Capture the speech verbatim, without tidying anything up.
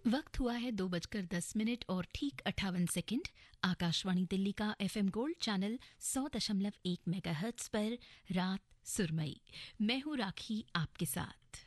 वक्त हुआ है दो बजकर दस मिनट और ठीक अट्ठावन सेकंड। आकाशवाणी दिल्ली का एफएम गोल्ड चैनल सौ दशमलव एक मेगाहर्ट्ज पर रात सुरमई। मैं हूं राखी आपके साथ।